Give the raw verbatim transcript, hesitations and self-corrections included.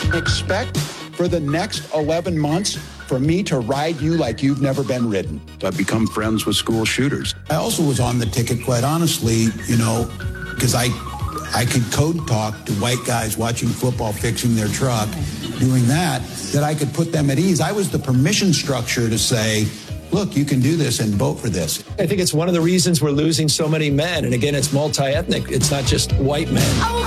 Expect for the next eleven months for me to ride you like you've never been ridden. I've become friends with school shooters. I also was on the ticket, quite honestly, you know, because I I could code talk to white guys watching football, fixing their truck, doing that, that I could put them at ease. I was the permission structure to say, look, you can do this and vote for this. I think it's one of the reasons we're losing so many men. And again, it's multi-ethnic. It's not just white men. Oh,